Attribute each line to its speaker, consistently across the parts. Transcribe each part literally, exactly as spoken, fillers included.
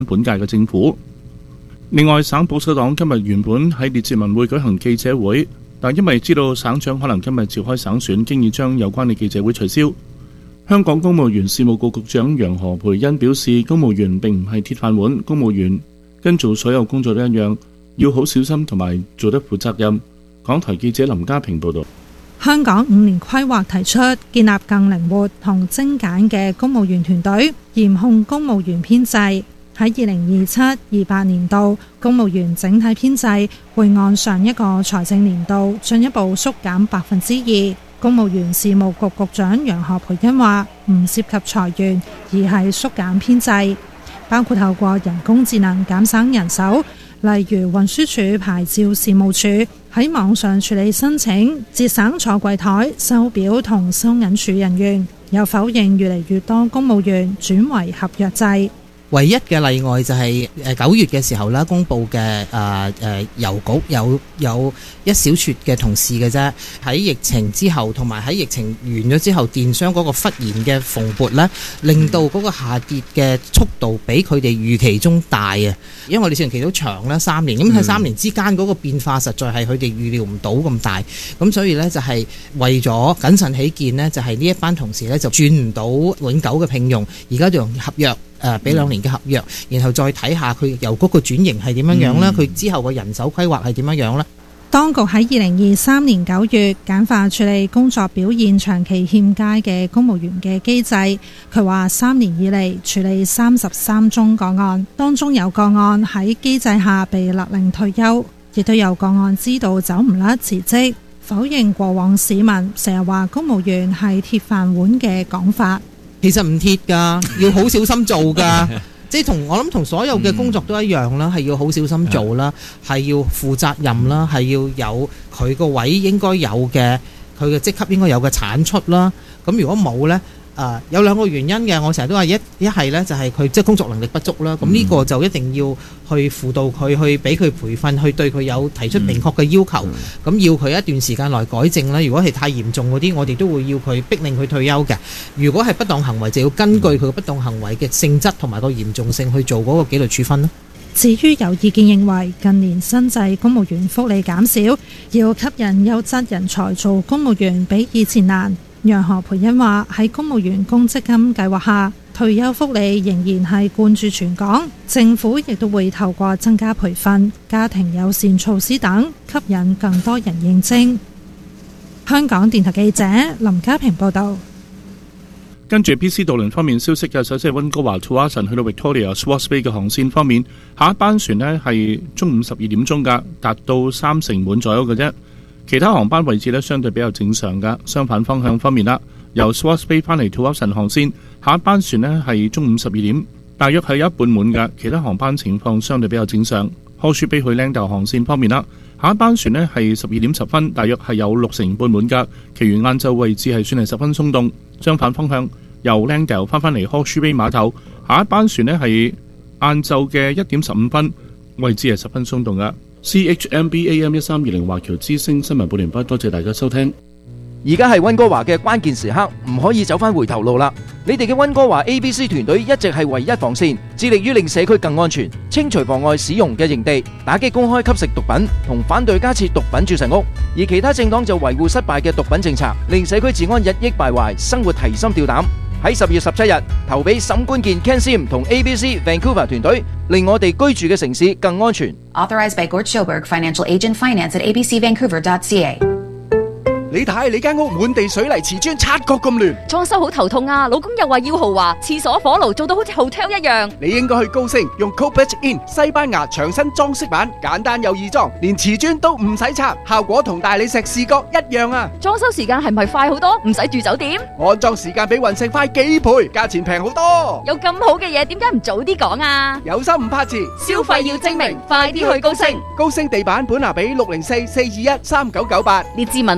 Speaker 1: 本屆嘅政府。另外，省保守黨今日原本喺列治文會舉行記者會，但因為知道省長可能今日召開省選，經已將有關嘅記者會取消。香港公務員事務局局長楊何蓓茵表示，公務員並唔係鐵飯碗，公務員跟做所有工作都一樣，要好小心同埋做得負責任。港台記者林家平報道。
Speaker 2: 香港五年規劃提出建立更靈活同精簡嘅公務員團隊，嚴控公務員編制。喺二零二七二八年度，公務員整體編制會按上一個財政年度進一步縮減百分之二。公務員事務局局長楊何蓓茵話：唔涉及裁員，而係縮減編制，包括透過人工智能減省人手。例如運輸署牌照事務處喺網上處理申請，節省坐櫃台、收表同收銀處人員。又否認越嚟越多公務員轉為合約制。
Speaker 3: 唯一嘅例外就係誒九月嘅時候啦，公佈嘅誒誒郵局有有一小撮嘅同事嘅啫。喺疫情之後同埋喺疫情完咗之後，電商嗰個忽然嘅蓬勃咧，令到嗰個下跌嘅速度比佢哋預期中大啊！因為我哋試用期都長啦，三年，咁喺三年之間嗰個變化實在係佢哋預料唔到咁大，咁所以咧就係為咗謹慎起見呢，就係呢一班同事咧就轉唔到永久嘅聘用，而家就用合約。誒俾兩年嘅合約，然後再睇下佢由嗰個轉型係點樣樣啦，佢、嗯、之後嘅人手規劃係點樣樣啦。
Speaker 2: 當局喺二零二三年九月簡化處理工作表現長期欠佳嘅公務員嘅機制。佢話三年以嚟處理三十三宗個案，當中有個案喺機制下被勒令退休，亦都有個案知道走唔甩辭職。否認過往市民成日話公務員係鐵飯碗嘅講法。
Speaker 3: 其實唔貼噶，要好小心做噶，即係同我諗同所有嘅工作都一樣啦，係、嗯、要好小心做啦，係要負責任啦，係要有佢個位應該有嘅，佢嘅職級應該有嘅產出啦。咁如果冇呢？誒、呃、有兩個原因嘅，我成日都話一一係呢就係佢即係工作能力不足啦，咁呢個就一定要去輔導佢，去俾佢培訓，去對佢有提出明確嘅要求，咁、嗯、要佢一段時間內改正啦。如果係太嚴重嗰啲，我哋都會要佢逼令佢退休嘅。如果係不當行為，就要根據佢嘅不當行為嘅性質同埋個嚴重性去做嗰個紀律處分啦。
Speaker 2: 至於有意見認為近年新制公務員福利減少，要吸引優質人才做公務員比以前難。楊何蓓茵話：喺公務員公積金計劃下，退休福利仍然係貫注全港，政府亦都會透過增加培訓、家庭友善措施等，吸引更多人應徵。香港電台記者林家平報道。
Speaker 1: 跟住 B C 渡輪方面消息嘅，首先係溫哥華 to Arson 去到 Victoria Swartz Bay 嘅航線方面，下一班船呢係中午十二點鐘㗎，達到三成滿左右嘅啫。其他航班位置呢相對比較正常㗎。相反方向方面啦，由 Swartz Bay 翻嚟 to Arson 航線，下一班船呢係中午十二點，大約係有一半滿㗎。其他航班情況相對比較正常。Horseshoe Bay 去 Langdale 航線方面啦，下一班船呢係十二點十分，大約係有六成半滿㗎。其餘晏晝位置係算係十分鬆動。相反方向，由 Langdale 翻返嚟 Horseshoe Bay 碼頭，下一班船呢係晏晝嘅一點十五分，位置係十分鬆動㗎。C H M B A M 一三二零華僑之聲新聞報完畢，多謝大家收聽。
Speaker 4: 而家係溫哥華嘅關鍵時刻，唔可以走返回頭路啦！你哋嘅溫哥華 A B C 團隊一直係唯一防線，致力於令社區更安全，清除妨礙使用嘅營地，打擊公開吸食毒品，同反對加設毒品注射屋。而其他政黨就維護失敗嘅毒品政策，令社區治安日益敗壞，生活提心吊膽。喺十月十七日投俾沈官健 Ken Sim 同 A B C Vancouver 團隊，令我哋居住嘅城市更安全。
Speaker 5: Authorized by Gord Schoberg, Financial Agent Finance at a b c vancouver dot c a。
Speaker 6: 你睇你間屋滿地水泥瓷磚，察覺咁亂，
Speaker 7: 裝修好頭痛啊！老公又話要豪華，廁所火爐做到好似 hotel 一樣。
Speaker 6: 你應該去高升用 Copet In 西班牙牆身裝飾板，簡單又易裝，連瓷磚都唔使拆，效果同大理石視覺一樣啊！
Speaker 7: 裝修時間係咪快好多？唔使住酒店？
Speaker 6: 安裝時間比雲石快幾倍，價錢平好多。
Speaker 7: 有咁好嘅嘢，點解唔早啲講啊？
Speaker 6: 有心唔怕遲，
Speaker 7: 消費要精明，快啲去高升。
Speaker 6: 高升地板本拿比六零四四二一三九九八，
Speaker 7: 列治文六零四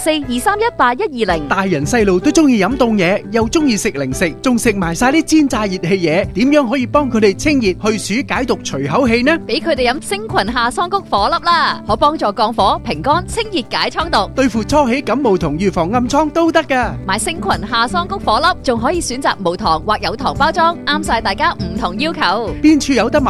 Speaker 7: 四二三一八一二零。
Speaker 6: 大人細路都中意飲凍嘢，又中意食零食，仲食埋晒啲煎炸熱氣嘢，點樣可以幫佢哋清熱去暑解毒除口氣呢？
Speaker 7: 俾佢哋飲星群夏桑菊火粒啦，可幫助降火、平肝、清熱解瘡毒，
Speaker 6: 對付初起感冒同預防暗瘡都得噶。
Speaker 7: 買星群夏桑菊火粒，仲可以選擇無糖或有糖包裝，啱晒大家唔同要求。
Speaker 6: 邊處有得買？